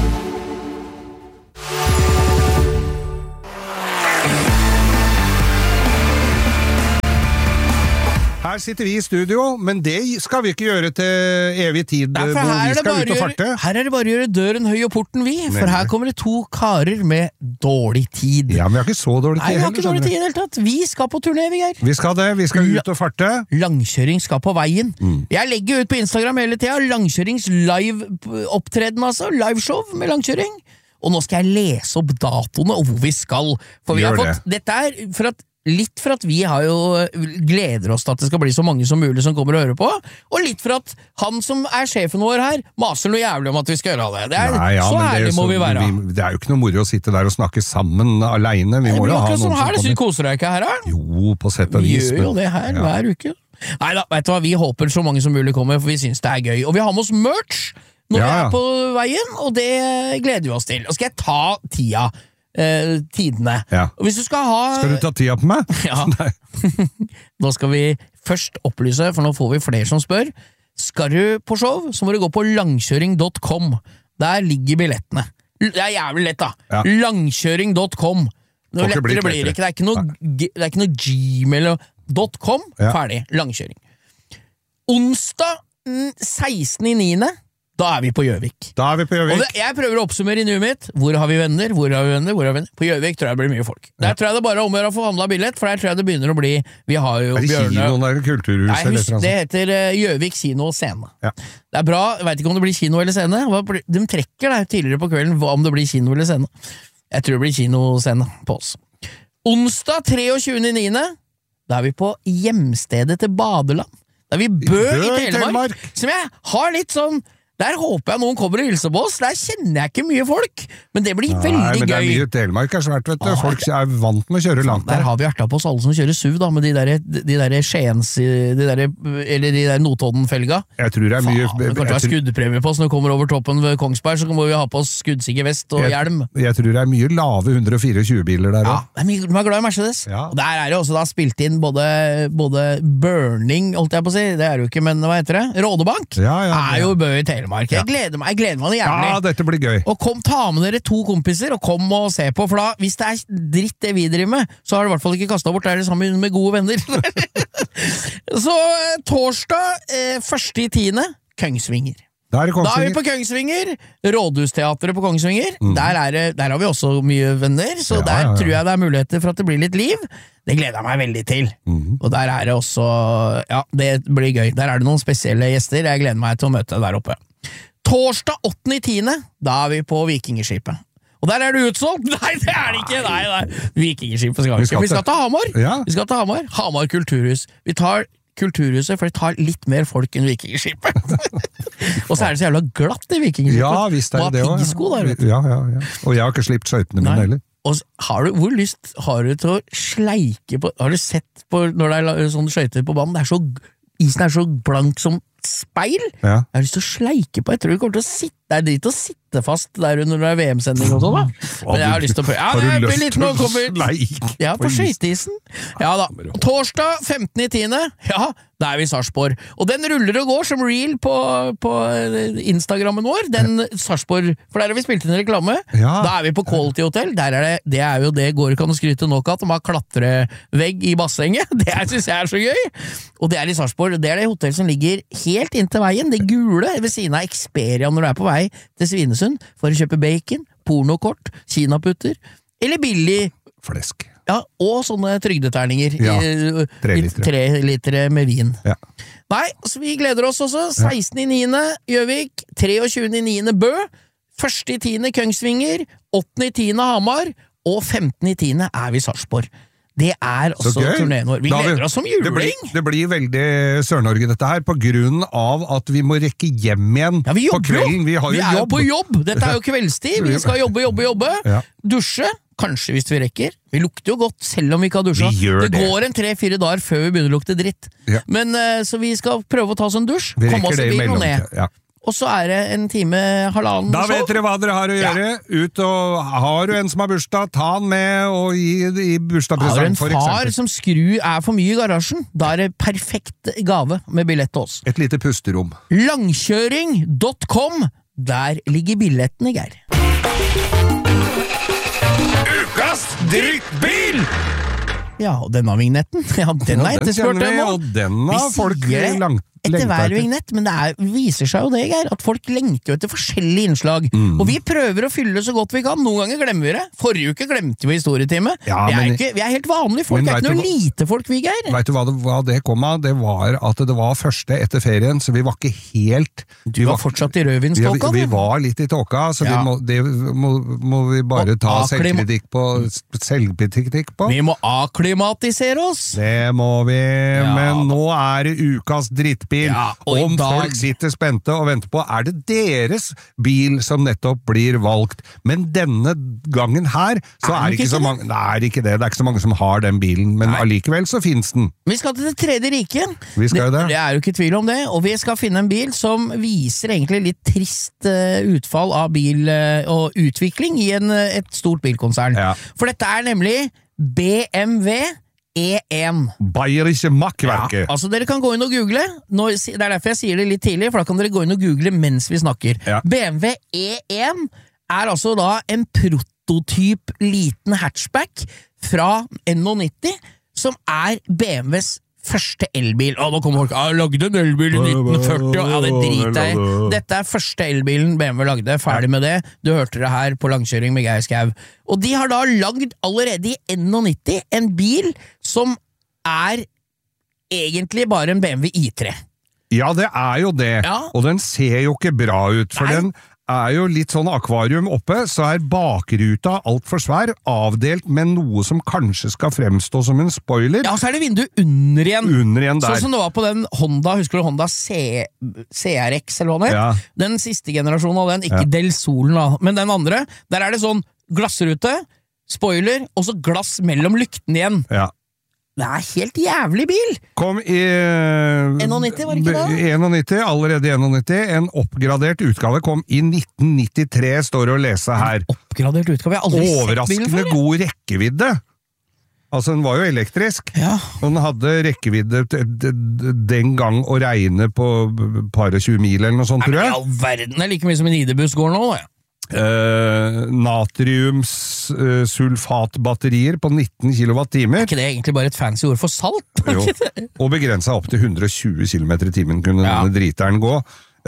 Her sitter vi i studio, men det skal vi ikke gjøre til evig tid, hvor vi skal ut og farte. Her det bare å gjøre døren høy og porten vi, for her kommer det to karer med dårlig tid. Ja, men vi har ikke så dårlig tid. Nei, vi har ikke dårlig tid i det hele tatt. Vi skal på turné, Geir. Vi skal det, vi skal ut og farte. Langkjøring skal på veien. Jeg legger ut på Instagram hele tiden, langkjørings live-opptreden, altså, liveshow med langkjøring. Og nå skal jeg lese opp datoene og hvor vi skal, for vi har fått, dette litt for at vi har jo gleder oss til at det skal bli så mange som mulig som kommer og hører på, og litt for at han som sjefen vår her maser noe jævlig om at vi skal gjøre det. Så ærlig må vi være. Det jo ikke noe moro å sitte der og snakke sammen alene. Vi må jo ha noen som kommer. Det koser deg ikke her, da? Jo, på sett og vis. Vi gjør jo det her hver uke. Neida, vet du hva, vi håper så mange som mulig kommer, for vi synes det gøy. Og vi har med oss merch når vi på veien, og det gleder vi oss til. Og skal jeg ta tida tidene. Og hvis du skal ha... Skal du ta tida på meg? Ja. Nå skal vi først opplyse, for nå får vi flere som spør. Skal du på show, så må du gå på langkjøring.com. Der ligger billettene. Det jævlig lett da. Ja. Langkjøring.com. Noe lettere blir det ikke. Det er ikke noe gmail.com. Ferdig. Langkjøring. Onsdag 16.9. Da vi på Gjøvik. Og jeg prøver å oppsummere i nuet mitt. Hvor har vi venner? På Gjøvik tror jeg det blir mye folk. Der tror jeg det bare er om å gjøre å få handlet billett, for der tror jeg det begynner å bli. Vi har jo Bjørne. Kinoen der, kulturhus eller noe? Det heter Gjøvik kino og scene. Ja. Det er bra, jeg vet ikke om det blir kino eller scene. De trekker der tidligere på kvelden om det blir kino eller scene. Jeg tror det blir kino og scene på oss. Onsdag 23.9. Da vi på hjemstedet til Badeland. Da vi Bø i Telemark. Som jeg har litt sånn. Der håper jeg noen kommer og hilser på oss. Der kjenner jeg ikke mye folk, men det blir veldig gøy. Men det er mye Telemark er svært, vet du. Folk er vant med å kjøre langt. Der har vi hjertet på oss alle som kjører SUV, da, med de der Skiens, eller de der Notodden-felga. Jeg tror det er mye... Det kan ikke være skuddpremie på oss når vi kommer over toppen ved Kongsberg, så må vi ha på oss skuddsikker vest og hjelm. Jeg tror det er mye lave 124-biler der også. Ja, de er glad i Mercedes. Ja. Og der er det også da spilt inn både Burning, holdt jeg på å si, det er jo ikke, men hva heter det? Rådebank er jo Bø i Telemark. Jeg gleder meg jævlig. Ja, dette blir gøy. Og ta med dere 2 kompiser, og kom og se på, for da, hvis det er dritt det vi driver med, så har det i hvert fall ikke kastet bort, det er det sammen med gode venner. Så torsdag 1.10. Kongsvinger. Da er vi på Kongsvinger, Rådhusteatret på Kongsvinger. Der har vi også mye venner, så der tror jeg det er muligheter for at det blir litt liv. Det gleder jeg meg veldig til. Og der er det også, det blir gøy. Der er det noen spesielle gjester, jeg gleder meg til å møte der oppe. Torsdag 8.10. Da er vi på Vikingskipet. Og der er det utsolgt! Nei, det er det ikke! Nei. Vikingskipet skal vi ikke. Vi skal til Hamar. Vi skal til Hamar. Hamar kulturhus. Vi tar kulturhuset, for det tar litt mer folk enn Vikingskipet. Og så er det så jævla glatt i Vikingskipet. Ja, visst er det det også. Piggesko der, vet du. Ja. Og jeg har ikke slipt skøytene mine heller. Og hvor lyst har du til å sleike på... Har du sett på når det er sånne skøyter på banen? Isen er så blank som speil. Jeg har lyst til å sleike på. Jeg tror du kommer til å sitte der dit og sitte fast der under det er VM-sending og sånn da. Men jeg har lyst til å prøve. Har du lyst til å sleike? Ja, på skøyteisen. Ja da. Torsdag 15.10. Ja, da er vi i Sarpsborg. Og den ruller og går som reel på Instagrammen vår. Den Sarpsborg, for der har vi spilt inn reklame. Da er vi på Quality Hotel. Der det er jo det går ikke an å skryte nok at de har klatrevegg i bassenget. Det synes jeg er så gøy. Og det er i Sarpsborg. Det er det hotell som ligger helt inntil veien. Det gule ved siden av Xperia når du er på vei til Svinesund for å kjøpe bacon, pornokort, kinaputter eller billig flesk. Ja, og sånne trygdeterninger. 3 liter med vin. Nei, så vi gleder oss også. 16.9. Gjøvik, 23.9. Bø, 1.10. Kongsvinger, 8.10. Hamar, og 15.10. er vi i Sarpsborg. Det er også turneen vår. Vi gleder oss som juling! Det blir veldig Sør-Norge dette her, på grunn av at vi må rekke hjem igjen på kvelden. Vi er jo på jobb! Dette er jo kveldstid, vi skal jobbe. Dusje, kanskje hvis vi rekker. Vi lukter jo godt, selv om vi ikke har dusja. Det går en 3-4 dager før vi begynner å lukte dritt. Men så vi skal prøve å ta oss en dusj, komme oss i bilen og ned. Og så er det en time, halvannen. Da vet dere hva dere har å gjøre. Ut og har du en som har bursdag, ta han med og gi bursdagspresang, for eksempel. Har du en far som er for mye i garasjen, da er det perfekt gave med billett til oss. Et lite pusterom. Langkjøring.com, der ligger billettene, Geir. Ukas drittbil! Ja, og denne vignetten, den er etterspurt ennå. Og den har folk langt etter hver vignett, men det viser seg jo det, Geir, at folk lengter jo etter forskjellige innslag, og vi prøver å fylle så godt vi kan. Noen ganger glemmer vi det. Forrige uke glemte vi historietime. Vi er helt vanlige folk, det er ikke noe lite folk, vi, Geir. Vet du hva det kom av? Det var at det var første etter ferien, så vi var ikke helt... Du var fortsatt i rødvinståka? Vi var litt i tåka, så det må vi bare ta selvkritikk på. Vi må akklimatisere oss. Det må vi, men nå er det ukas drittbil. Om folk sitter spente og venter på, er det deres bil som nettopp blir valgt. Men denne gangen her, så er det ikke så mange, det er ikke så mange som har den bilen, men allikevel så finnes den. Vi skal til det tredje riket. Vi skal det. Det er jo ikke tvil om det, og vi skal finne en bil som viser egentlig litt trist utfall av bil og utvikling i et stort bilkonsern. For dette er nemlig BMW E1. Bayerische Mackwerke. Ja, altså dere kan gå inn og google, det derfor jeg sier det litt tidlig, for da kan dere gå inn og google mens vi snakker. Ja. BMW E1 altså da en prototyp liten hatchback fra N90, som BMWs første elbil. Nå kommer folk, jeg lagde en elbil i 1940, ja det driter jeg i. Dette første elbilen BMW lagde, ferdig med det. Du hørte det her på langkjøring med Geir Skau. Og de har da lagd allerede i N90 en bil som egentlig bare en BMW i3. Ja, det jo det. Ja. Og den ser jo ikke bra ut, for den jo litt sånn akvarium oppe, så bakruta alt for svær, avdelt med noe som kanskje skal fremstå som en spoiler. Ja, så det vindu under igjen. Under igjen der. Sånn som det var på den Honda, husker du Honda CRX, eller hva det? Ja. Den siste generasjonen av den, ikke Del Solen da, men den andre, der det sånn glassrute, spoiler, og så glass mellom lyktene igjen. Ja. Det helt jævlig bil! Kom i N90, var det ikke det? N90, allerede i N90. En oppgradert utgave kom i 1993, står det å lese her. Oppgradert utgave? Jeg har aldri sett bilen Overraskende før. god rekkevidde. Altså, den var jo elektrisk. Ja. Og den hadde rekkevidde den gang å regne på par og 20 mil eller noe sånt, tror jeg. Ja, verden like mye som en ID-buss går nå, ja. Natriumsulfatbatterier på 19 kWh. Ikke det egentlig bare et fancy ord for salt? Jo, og begrenset opp til 120 km i timen kunne denne driteren gå.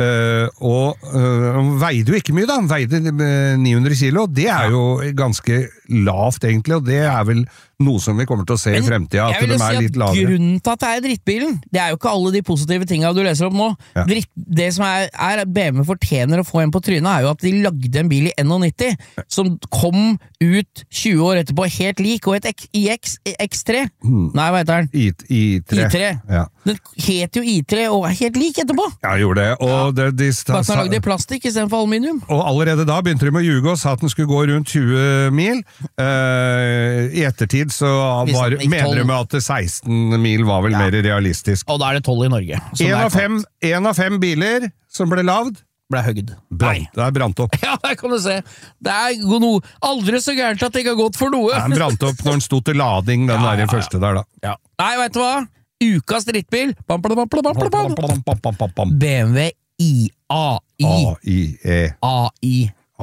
Veide jo ikke mye da, han veide 900 kilo, det jo ganske lavt egentlig, og det vel noe som vi kommer til å se i fremtiden, at de litt lavere. Grunnen til at det drittbilen, det jo ikke alle de positive tingene du leser opp nå. Ja. Det som at BMW fortjener å få en på trynet, jo at de lagde en bil i N90, som kom ut 20 år etterpå helt lik, og et X3. Nei, hva heter den? I3. Ja. Den het jo I3, og helt lik etterpå. Ja, gjorde det. Og Bare den lagde i plastikk i stedet for aluminium. Og allerede da begynte de med å ljuge og sa at den skulle gå rundt 20 mil. I ettertid så mener de at 16 mil var vel mer realistisk. Og da det 12 i Norge. En av 5 biler som ble lavd, ble høgd. Det brant opp. Ja, der kan du se. Det noe aldri så gærent at det ikke har gått for noe. Den brant opp når den sto til lading, den der første der da. Ja. Nei, vet du hva? Ukas drittbil. BMW AI.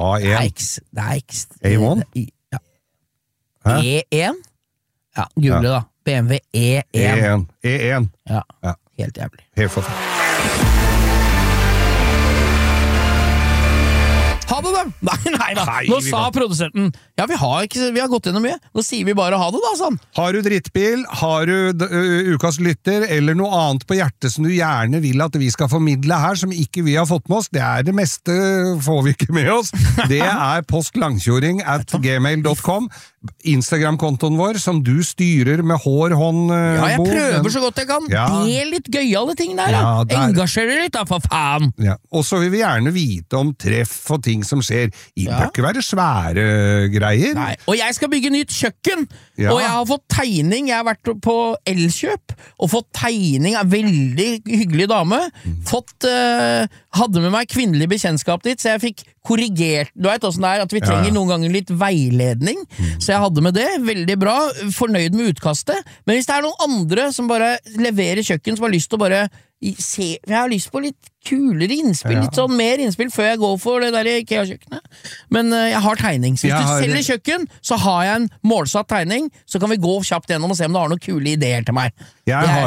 A1? E1? Ja, google da. BMW E1. E1. Ja, helt jævlig. Helt forferdelig. Ha det da! Nei da, nå sa produsenten ja, vi har gått gjennom mye. Nå sier vi bare ha det da, sånn. Har du drittbil, har du ukas lytter, eller noe annet på hjertet som du gjerne vil at vi skal formidle her, som ikke vi har fått med oss, det meste får vi ikke med oss. Det postlangkjøring@gmail.com. Instagram-kontoen vår, som du styrer med hånd. Ja, jeg prøver så godt jeg kan. Ja. Del litt gøyale ting der, ja. Engasjerer litt da, for faen. Ja. Og så vil vi gjerne vite om treff og ting som skjer. Det bør ikke være svære greier. Nei. Og jeg skal bygge nytt kjøkken, og jeg har fått tegning. Jeg har vært på Elkjøp og fått tegning av veldig hyggelig dame. Hadde med meg kvinnelig bekjentskap dit, så jeg fikk korrigert. Du vet hvordan det at vi trenger noen ganger litt veiledning, så jeg hadde med det. Veldig bra, fornøyd med utkastet. Men hvis det noen andre som bare leverer kjøkken, som har lyst til å bare jeg har lyst på litt kulere innspill, litt sånn mer innspill før jeg går for det der IKEA-kjøkkenet. Men jeg har tegning. Så hvis du selger kjøkken, så har jeg en målsatt tegning, så kan vi gå kjapt gjennom og se om du har noen kule ideer til meg.